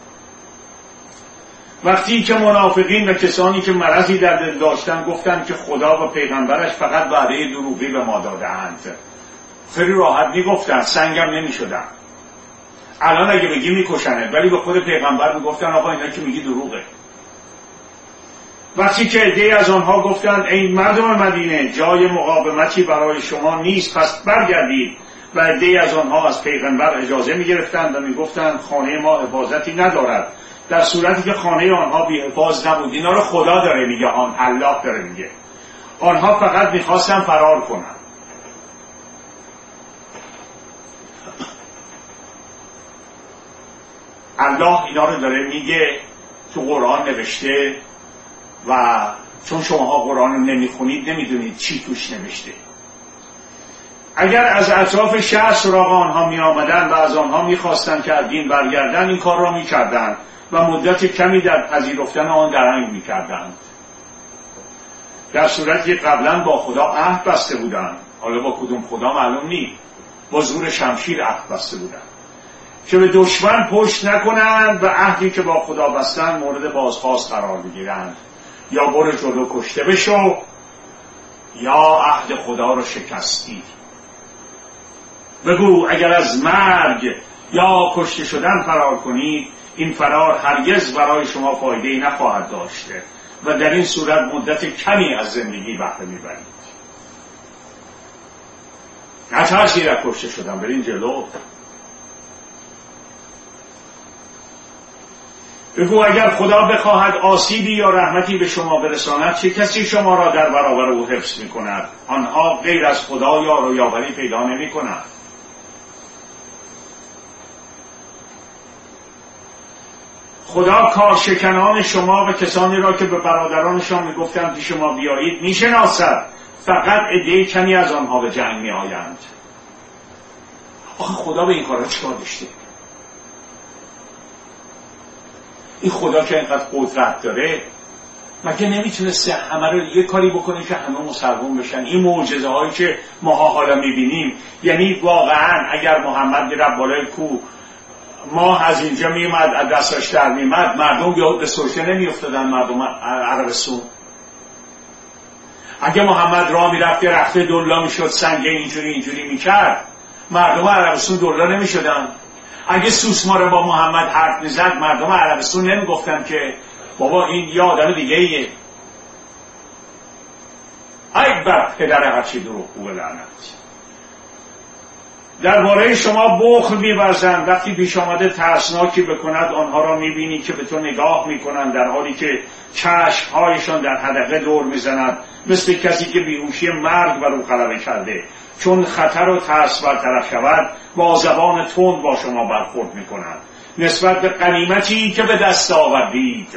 وقتی که منافقین و کسانی که مرضی در دل داشتن گفتند که خدا و پیغمبرش فقط وعده دروغی به ما داده‌اند. خیلی راحت میگفتن، سنگم نمیشدن. الان اگه بگی میکشنه، ولی به خود پیغمبر میگفتن آقا اینا که میگی دروغه. وقتی که عده‌ای از آنها گفتند ای مردم مدینه جای مقاومتی برای شما نیست پس برگردید، و عده‌ای از آنها از پیغمبر اجازه میگرفتند و میگفتند خانه ما حفاظتی ندارد، در صورتی که خانه آنها بی حفاظ نبود. اینا رو خدا داره میگه، الله داره میگه. آنها فقط میخواستن فرار کنن. الله اینا رو داره میگه، تو قرآن نوشته و چون شماها قرآن رو نمیخونید نمیدونید چی توش نوشته. اگر از اطراف شهر سراغ آنها می آمدن و از آنها می خواستن که از دین برگردن، این کار را می کردن و مدت کمی در پذیرفتن آن درنگ می کردن، در صورتی که قبلا با خدا عهد بسته بودن. حالا با کدوم خدا معلوم نیست، با زور شمشیر عهد بسته بودن که به دشمن پشت نکنند و عهدی که با خدا بستن مورد بازخواست قرار بگیرند. یا برو جلو کشته بشو یا عهد خدا رو شکستی. بگو اگر از مرگ یا کشته شدن فرار کنید، این فرار هرگز برای شما فایده‌ای نخواهد داشته و در این صورت مدت کمی از زندگی بهره میبرید. نترسید از کشته شدن، برین جلو. بگو اگر خدا بخواهد آسیبی یا رحمتی به شما برساند، چه کسی شما را در برابر او حفظ می‌کند؟ آنها غیر از خدا یار و یاوری پیدا نمی‌کنند. خدا کارشکنان شما و کسانی را که به برادرانشان میگفتند که شما بیایید میشناسد، فقط عده کمی از آنها به جنگ میآیند. آخه خدا به این کارا چیکار داشته؟ این خدا که اینقدر قدرت داره مگه نمیتونسته همه رو یه کاری بکنه که همه مسلمان بشن؟ این معجزه هایی که ما حالا میبینیم، یعنی واقعا اگر محمد میرفت بالای کوه، ما از اینجا میومد از دستاش در میمد، مردم یاد به سرشه نمیافتادن، مردم عربستان. اگه محمد راه میرفت رخته دلا میشد، سنگ اینجوری میکرد، مردم عربستان دلا نمیشدن. اگه سوسمار با محمد حرف میزد، مردم عربستان نمیگفتن که بابا این یه آدم دیگه ایه. ای بر پدر هرچی دروغگو لعنت. درباره شما بخل می‌ورزند، وقتی پیش آمده ترسناکی بکند آنها را می‌بینی که به تو نگاه می‌کنند در حالی که چشم‌هایشان در حدقه دور می‌زند، مثل کسی که بیهوشی مرگ بر او غلبه کرده. چون خطر و ترس برطرف شود با زبان تند با شما برخورد می‌کنند نسبت به غنیمتی که به دست آوردید.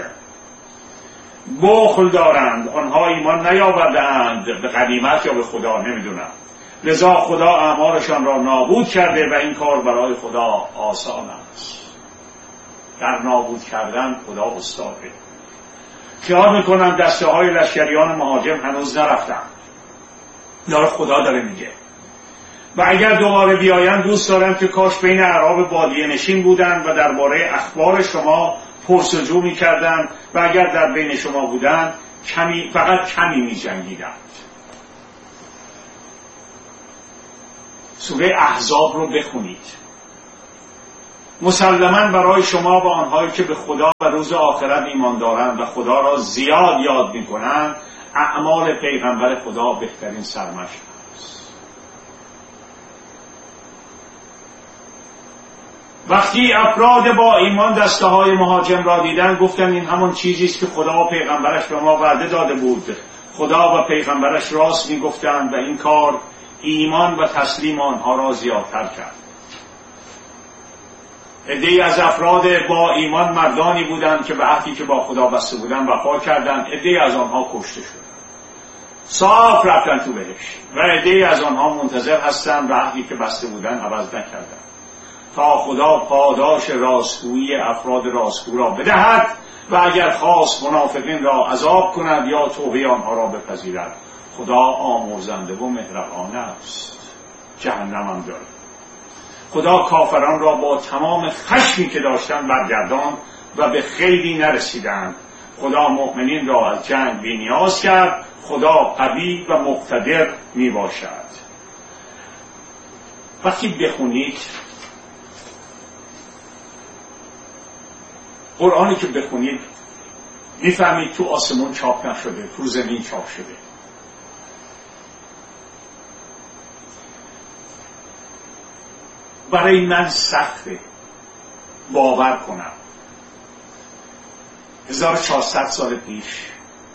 بخل دارند، آنها ایمان نیاورده‌اند به غنیمت یا به خدا، نمی‌دونم. لذا خدا اعمالشان را نابود کرده و این کار برای خدا آسان است. در نابود کردن خدا استاده. خیال میکنن دسته های لشکریان مهاجم هنوز نرفتن. داره خدا داره میگه. و اگر دوباره بیاین دوست دارم که کاش بین اعراب بادیه نشین بودن و درباره اخبار شما پرسجو میکردن و اگر در بین شما بودن فقط کمی میجنگیدن. سوره احزاب رو بخونید. مسلماً برای شما و آنهایی که به خدا و روز آخرت ایمان دارند و خدا را زیاد یاد می‌کنند اعمال پیغمبر خدا بهترین سرمشق است. وقتی افراد با ایمان دسته های مهاجم را دیدن گفتن این همان چیزی است که خدا و پیغمبرش به ما وعده داده بود. خدا و پیغمبرش راست میگفتند و این کار ایمان و تسلیم آنها را زیادتر کرد. عده‌ای از افراد با ایمان مردانی بودند که به عهدی که با خدا بسته بودند وفا کردند. عده‌ای از آنها کشته شدند، صاف رفتن تو بهشت، و عده‌ای از آنها منتظر هستند و عهدی که بسته بودند عوض نکردند تا خدا پاداش راستگویی افراد راستگو را بدهد و اگر خواست منافقین را عذاب کند یا توبه آنها را بپذیرد. خدا آمرزنده و مهربان است. جهنم هم داره. خدا کافران را با تمام خشمی که داشتن برگردان و به خیلی نرسیدند. خدا مؤمنین را از جنگ بی‌نیاز کرد. خدا قوی و مقتدر می باشد. وقتی بخونید قرآنی که بخونید میفهمید تو آسمون چاپ نشده، تو زمین چاپ شده. برای من سخته باور کنم 1400 سال پیش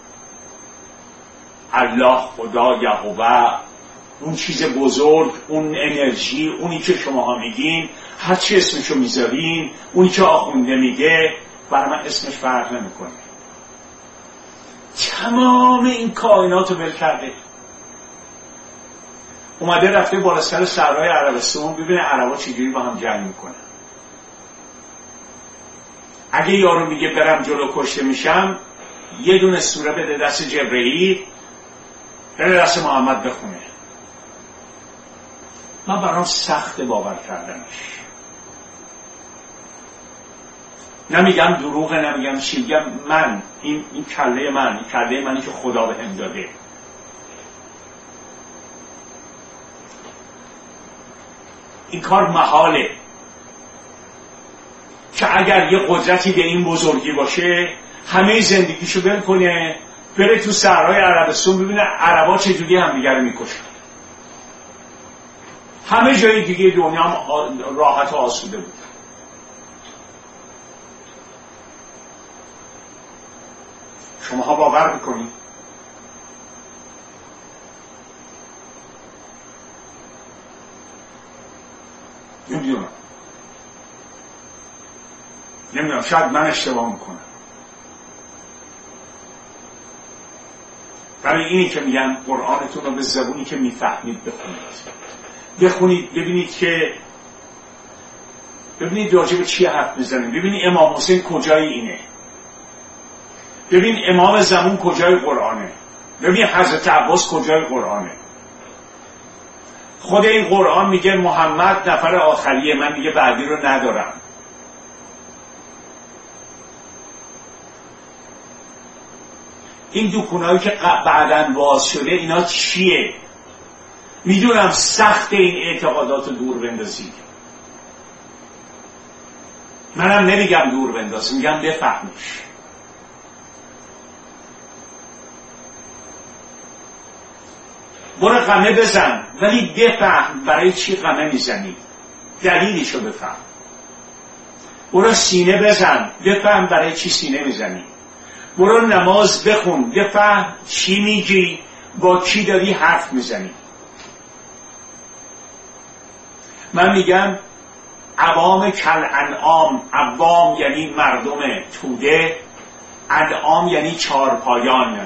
الله، خدا، یهوه، اون چیز بزرگ، اون انرژی، اونی که شماها میگین، هر چی اسمشو میذارین، اونی که آخونده میگه، برای من اسمش فرق نمیکنه. تمام این کائنات رو ول کرده، اومده رفته بالا سر صحرای عربستان ببینه عربا چجوری با هم جنگ میکنن. اگه یارو میگه برم جلو کشته میشم، یه دونه سوره بده دست جبرئیل، بده دست محمد بخونه. من برام سخت باور کردنش. نمیگم دروغه، نمیگم چی، میگم من این کله من، این کله منی که خدا بهم داده. این کار محاله که اگر یه قدرتی به این بزرگی باشه همه زندگیشو ول کنه بره تو صحرای عربستان ببینه عربا چجوری همدیگه رو میکشن. همه جای دیگه دنیا هم راحت و آسوده بود. شماها باور میکنید؟ نمیدونم شاید من اشتباه میکنم. برای اینی که میگن قرآنتون رو به زبونی که میفهمید بخونید ببینید راجع به چی حرف میزنیم. ببینید امام حسین کجای اینه، ببین امام زمان کجای قرآنه، ببین حضرت عباس کجای قرآنه. خود این قرآن میگه محمد نفر آخریه، من دیگه بعدی رو ندارم. این دکونایی که بعداً باز شده اینا چیه؟ میدونم سخت این اعتقادات رو دور بندازید. منم نمیگم دور بنداز، میگم بفهمش. برو قمه بزن ولی بفهم برای چی قمه میزنی، دلیلشو بفهم. برو سینه بزن بفهم برای چی سینه میزنی. برو نماز بخون بفهم چی میگی، با کی داری حرف میزنی. من میگم عوام کل انعام، عوام یعنی مردم توده، انعام یعنی چارپایان.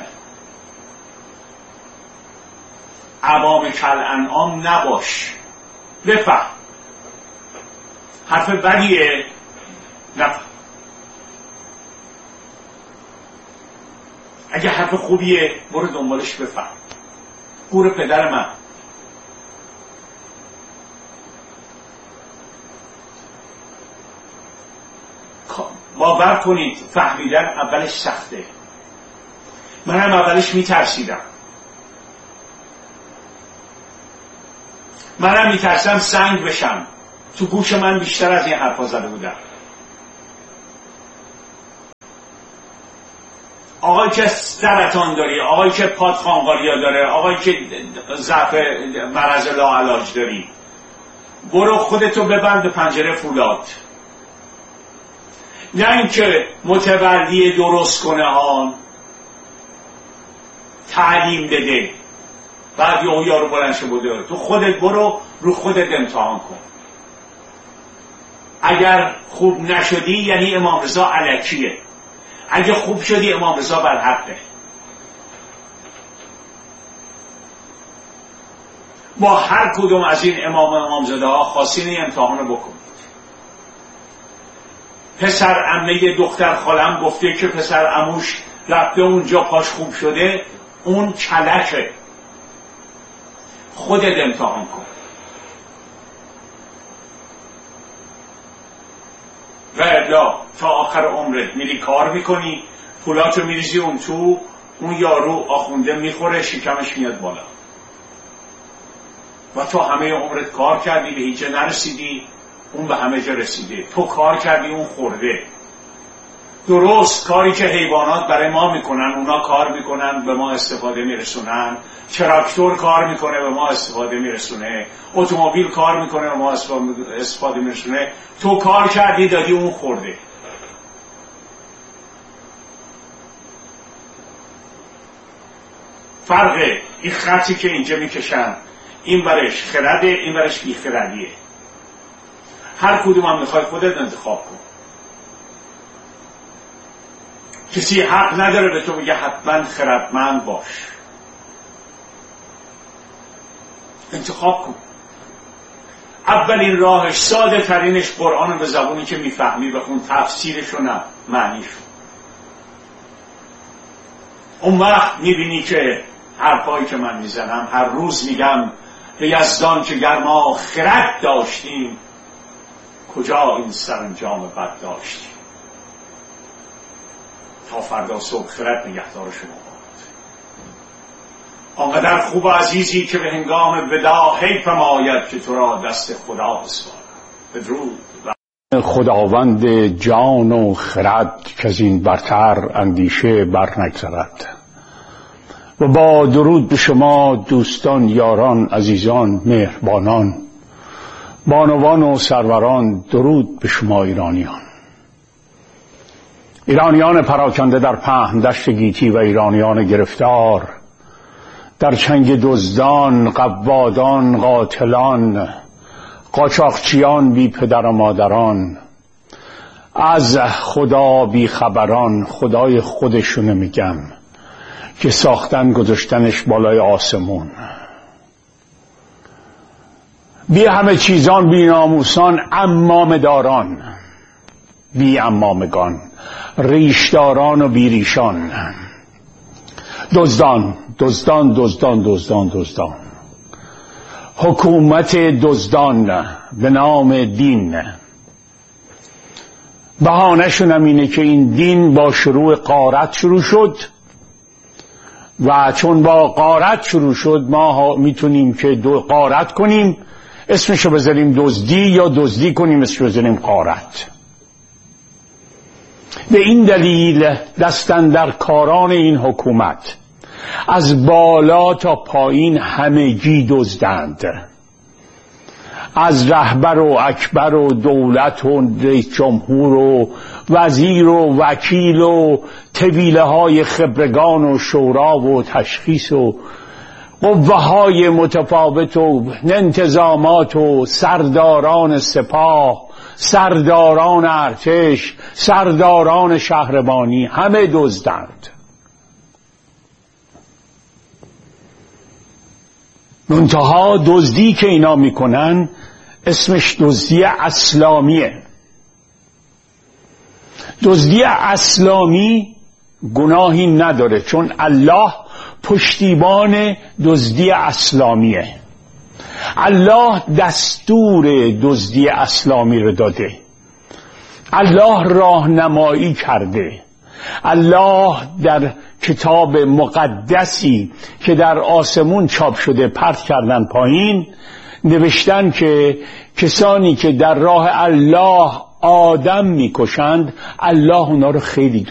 عوام کل انعام نباش، بفهم. حرف بدیه، نفهم. اگه حرف خوبیه برو دنبالش بفهم. گور پدر من. باور کنید فهمیدن اولش سخته. منم اولش میترسیدم. منم میترسم سنگ بشم. تو گوش من بیشتر از این حرفا زده بودم. آقایی که سرطان داری، آقایی که پات خانقاریا داره، آقایی که ضعف مرض لاعلاج داری، برو خودتو ببند به پنجره فولاد. نه اینکه متولی درست کنه ها، تعلیم بده، بعد یارو بلند شه بوده. تو خودت برو رو خودت امتحان کن. اگر خوب نشدی یعنی امام رضا الکیه، اگه خوب شدی امام رضا بر حقه. با هر کدوم از این امامزاده ها خواستین این امتحان رو بکنید. پسر عمه دختر خالم گفته که پسر عموش رفته اونجا پاش خوب شده، اون کلکه. خودت امتحان کن. و الا تا آخر عمرت میری کار میکنی، پولاتو میریزی اون تو، اون یارو آخونده میخوره، شکمش میاد بالا و تو همه عمرت کار کردی به هیچ نرسیدی، اون به همه جا رسیده. تو کار کردی اون خورده. درست کاری که حیوانات برای ما میکنن، اونا کار میکنن به ما استفاده میرسونن. تراکتور کار میکنه به ما استفاده میرسونه، اتومبیل کار میکنه به ما استفاده میرسونه. تو کار کردی دادی اون خورده. فرقه این خطی که اینجا میکشن، این برش خرده، این برش بی خردیه. هر کدوم هم میخوای خودت انتخاب کن. کسی حق نداره به تو بگه حتما خردمند باش. انتخاب کن. اولین راهش، ساده ترینش، قرآن به زبونی که میفهمی بخون، تفسیرش و نه معنیش. اون وقت میبینی که حرفایی که من میزنم هر روز میگم به یزدان که گر ما خرد داشتیم کجا این سرانجام بد داشتیم. تا فردا صبح خرد نگهدار شما باد. آنقدر خوب و عزیزی که به هنگام وداع حیف آید که تو را دست خدا بسپارد. بدرود. خداوند جان و خرد که از این برتر اندیشه بر نگذرد. و با درود به شما دوستان، یاران، عزیزان، مهربانان، بانوان و سروران، درود به شما ایرانیان. ایرانیان پراکنده در پهن دشت گیتی و ایرانیان گرفتار در چنگ دزدان، قوادان، قاتلان، قاچاقچیان بی پدر و مادران، از خدا بی خبران، خدای خودشونو میگم که ساختن گذاشتنش بالای آسمون، بی همه چیزان، بی ناموسان، عمامه داران، بی عمامگان، ریشداران و بی ریشان، دزدان دزدان دزدان دزدان دزدان، حکومت دزدان به نام دین. بهانه‌شون هم اینه که این دین با شروع غارت شروع شد و چون با غارت شروع شد ما میتونیم که غارت کنیم اسمشو بذاریم دزدی، یا دزدی کنیم اسمشو بذاریم غارت. به این دلیل دستاندر کاران این حکومت از بالا تا پایین همگی دزدند، از رهبر و اکبر و دولت و رئیس جمهور و وزیر و وکیل و طویله های خبرگان و شورا و تشخیص و قوه های متفاوت و انتظامات و سرداران سپاه، سرداران ارتش، سرداران شهربانی، همه دزدند. منتها دزدی که اینا میکنن اسمش دزدی اسلامیه. دزدی اسلامی گناهی نداره چون الله پشتیبان دزدی اسلامیه. الله دستور دزدی اسلامی رو داده، الله راهنمایی کرده. الله در کتاب مقدسی که در آسمون چاپ شده پرت کردن پایین نوشتن که کسانی که در راه الله آدم میکشند الله اونا رو خیلی